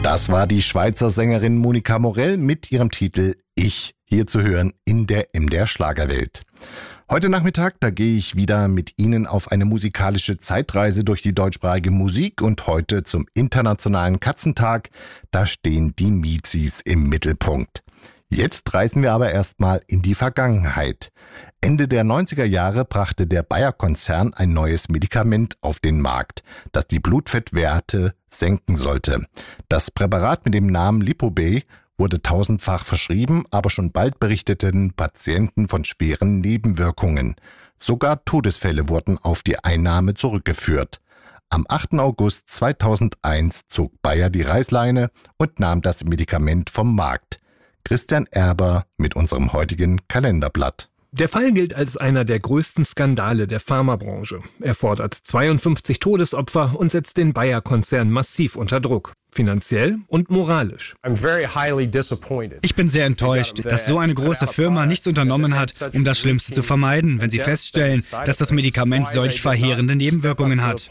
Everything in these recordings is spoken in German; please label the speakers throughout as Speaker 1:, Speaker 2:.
Speaker 1: Das war die Schweizer Sängerin Monika Morell mit ihrem Titel Ich, hier zu hören in der MDR Schlagerwelt. Heute Nachmittag, da gehe ich wieder mit Ihnen auf eine musikalische Zeitreise durch die deutschsprachige Musik und heute zum Internationalen Katzentag, da stehen die Mizis im Mittelpunkt. Jetzt reisen wir aber erstmal in die Vergangenheit. Ende der 90er Jahre brachte der Bayer-Konzern ein neues Medikament auf den Markt, das die Blutfettwerte senken sollte. Das Präparat mit dem Namen Lipobay wurde tausendfach verschrieben, aber schon bald berichteten Patienten von schweren Nebenwirkungen. Sogar Todesfälle wurden auf die Einnahme zurückgeführt. Am 8. August 2001 zog Bayer die Reißleine und nahm das Medikament vom Markt. Christian Erber mit unserem heutigen Kalenderblatt.
Speaker 2: Der Fall gilt als einer der größten Skandale der Pharmabranche. Er fordert 52 Todesopfer und setzt den Bayer-Konzern massiv unter Druck. Finanziell und moralisch.
Speaker 3: Ich bin sehr enttäuscht, dass so eine große Firma nichts unternommen hat, um das Schlimmste zu vermeiden, wenn sie feststellen, dass das Medikament solch verheerende Nebenwirkungen hat.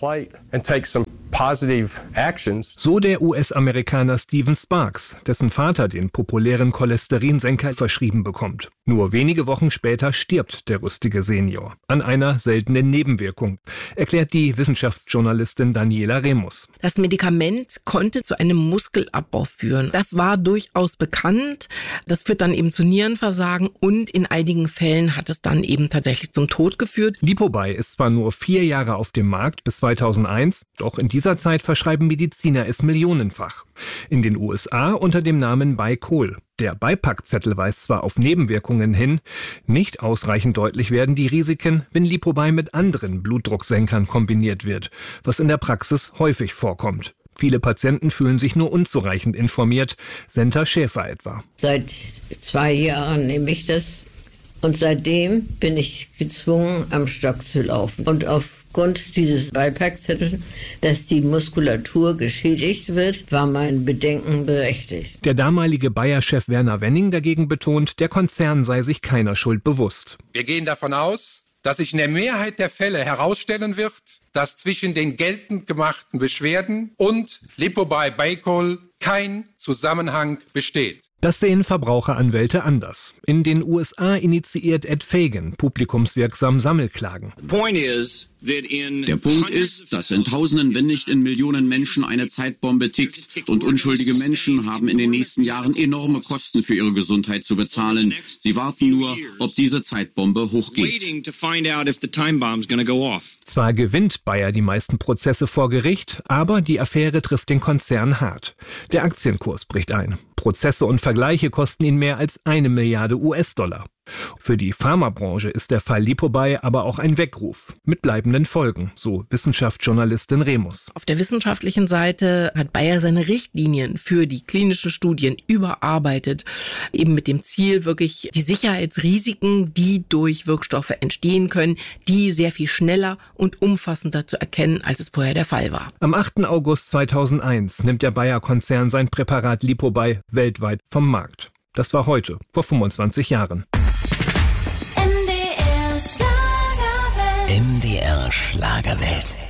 Speaker 2: So der US-Amerikaner Steven Sparks, dessen Vater den populären Cholesterinsenker verschrieben bekommt. Nur wenige Wochen später stirbt der rüstige Senior an einer seltenen Nebenwirkung, erklärt die Wissenschaftsjournalistin Daniela Remus.
Speaker 4: Das Medikament konnte zu einem Muskelabbau führen. Das war durchaus bekannt. Das führt dann eben zu Nierenversagen und in einigen Fällen hat es dann eben tatsächlich zum Tod geführt.
Speaker 2: Lipobay ist zwar nur 4 Jahre auf dem Markt bis 2001, doch in dieser Zeit verschreiben Mediziner es millionenfach. In den USA unter dem Namen Bicol. Der Beipackzettel weist zwar auf Nebenwirkungen hin, nicht ausreichend deutlich werden die Risiken, wenn Lipobay mit anderen Blutdrucksenkern kombiniert wird, was in der Praxis häufig vorkommt. Viele Patienten fühlen sich nur unzureichend informiert, Senta Schäfer etwa.
Speaker 5: Seit 2 Jahren nehme ich das und seitdem bin ich gezwungen, am Stock zu laufen. Und aufgrund dieses Beipackzettels, dass die Muskulatur geschädigt wird, war mein Bedenken berechtigt.
Speaker 2: Der damalige Bayer-Chef Werner Wenning dagegen betont, der Konzern sei sich keiner Schuld bewusst.
Speaker 6: Wir gehen davon aus, dass sich in der Mehrheit der Fälle herausstellen wird, dass zwischen den geltend gemachten Beschwerden und Lipobay-Bicol kein Zusammenhang besteht.
Speaker 2: Das sehen Verbraucheranwälte anders. In den USA initiiert Ed Fagan publikumswirksam Sammelklagen.
Speaker 7: Der Punkt ist, dass in Tausenden, wenn nicht in Millionen Menschen eine Zeitbombe tickt und unschuldige Menschen haben in den nächsten Jahren enorme Kosten für ihre Gesundheit zu bezahlen. Sie warten nur, ob diese Zeitbombe hochgeht.
Speaker 2: Zwar gewinnt Bayer die meisten Prozesse vor Gericht, aber die Affäre trifft den Konzern hart. Der Aktienkurs bricht ein. Prozesse und Vergleiche kosten ihn mehr als 1 Milliarde US-Dollar. Für die Pharmabranche ist der Fall Lipobay aber auch ein Weckruf mit bleibenden Folgen, so Wissenschaftsjournalistin Remus.
Speaker 4: Auf der wissenschaftlichen Seite hat Bayer seine Richtlinien für die klinischen Studien überarbeitet, eben mit dem Ziel, wirklich die Sicherheitsrisiken, die durch Wirkstoffe entstehen können, die sehr viel schneller und umfassender zu erkennen, als es vorher der Fall war.
Speaker 2: Am 8. August 2001 nimmt der Bayer-Konzern sein Präparat Lipobay weltweit vom Markt. Das war heute, vor 25 Jahren.
Speaker 8: MDR Schlagerwelt.